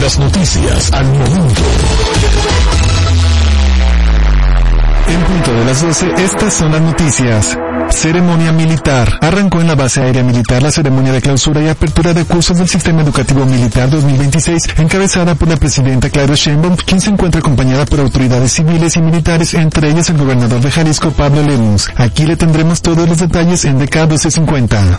Las noticias al momento. En punto de las 12, estas son las noticias. Ceremonia militar. Arrancó en la base aérea militar la ceremonia de clausura y apertura de cursos del Sistema Educativo Militar 2026, encabezada por la presidenta Claudia Sheinbaum, quien se encuentra acompañada por autoridades civiles y militares, entre ellas el gobernador de Jalisco, Pablo Lemus. Aquí le tendremos todos los detalles en DK 1250.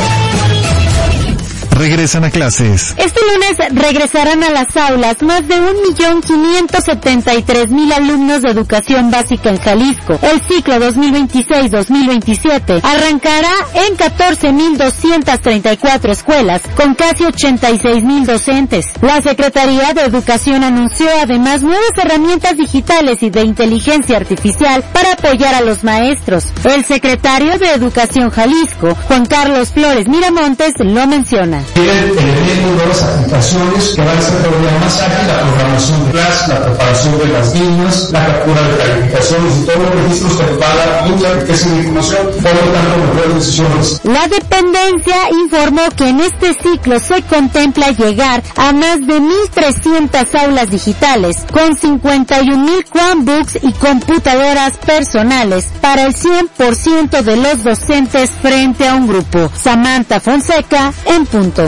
Regresan a clases. Este lunes regresarán a las aulas más de 1.573.000 alumnos de educación básica en Jalisco. El ciclo 2026-2027 arrancará en 14.234 escuelas, con casi 86.000 docentes. La Secretaría de Educación anunció además nuevas herramientas digitales y de inteligencia artificial para apoyar a los maestros. El secretario de Educación Jalisco, Juan Carlos Flores Miramontes, lo menciona. Tienen nuevas aplicaciones que van a hacer todavía más ágil la programación de clases, la preparación de las mismas, la captura de calificaciones y todos los registros que para mucha riqueza de información, por lo tanto mejores decisiones. La dependencia informó que en este ciclo se contempla llegar a más de 1.300 aulas digitales, con 51.000 Chromebooks y computadoras personales para el 100% de los docentes frente a un grupo. Samantha Fonseca, en punto.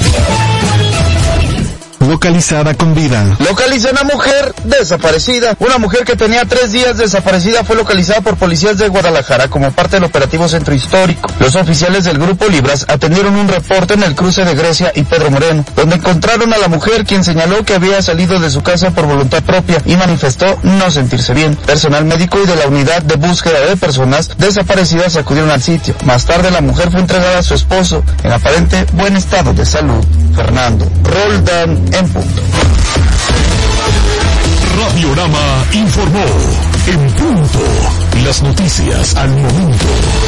Localizada con vida. Localizan a mujer desaparecida. Una mujer que tenía 3 días desaparecida fue localizada por policías de Guadalajara como parte del operativo Centro Histórico. Los oficiales del Grupo Libras atendieron un reporte en el cruce de Grecia y Pedro Moreno, donde encontraron a la mujer, quien señaló que había salido de su casa por voluntad propia y manifestó no sentirse bien. Personal médico y de la unidad de búsqueda de personas desaparecidas acudieron al sitio. Más tarde la mujer fue entregada a su esposo en aparente buen estado de salud. Fernando Roldán, en punto. Radiorama informó. En punto. Las noticias al momento.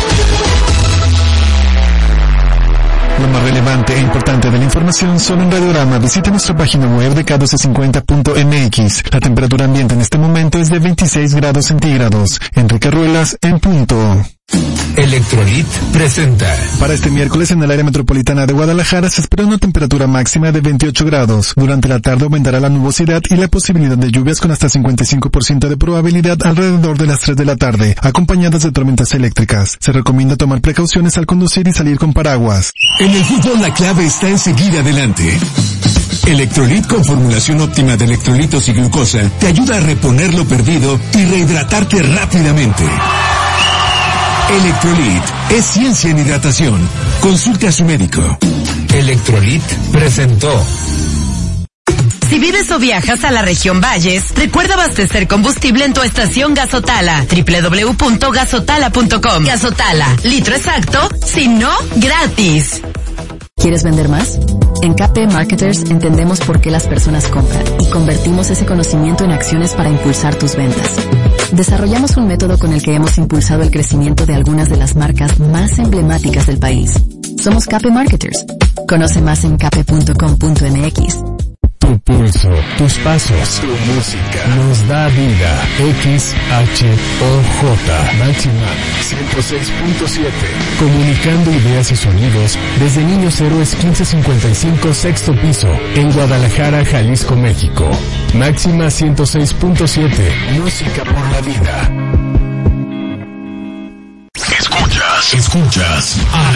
Lo más relevante e importante de la información solo en Radiorama. Visite nuestra página web de k1250.mx. La temperatura ambiente en este momento es de 26 grados centígrados. Enrique Ruelas, en punto. Electrolit presenta. Para este miércoles en el área metropolitana de Guadalajara se espera una temperatura máxima de 28 grados. Durante la tarde aumentará la nubosidad y la posibilidad de lluvias con hasta 55% de probabilidad alrededor de las 3 de la tarde, acompañadas de tormentas eléctricas. Se recomienda tomar precauciones al conducir y salir con paraguas. En el fútbol la clave está en seguir adelante. Electrolit con formulación óptima de electrolitos y glucosa te ayuda a reponer lo perdido y rehidratarte rápidamente. Electrolit es ciencia en hidratación. Consulte a su médico. Electrolit presentó. Si vives o viajas a la región Valles, recuerda abastecer combustible en tu estación Gasotala. www.gasotala.com. Gasotala, litro exacto, si no, gratis. ¿Quieres vender más? En KP Marketers entendemos por qué las personas compran y convertimos ese conocimiento en acciones para impulsar tus ventas. Desarrollamos un método con el que hemos impulsado el crecimiento de algunas de las marcas más emblemáticas del país. Somos KP Marketers. Conoce más en kp.com.mx. Tu pulso, tus pasos, tu música nos da vida. XHOJ Máxima 106.7. Comunicando ideas y sonidos desde Niños Héroes 1555 sexto piso en Guadalajara, Jalisco, México. Máxima 106.7. Música por la vida. Escuchas a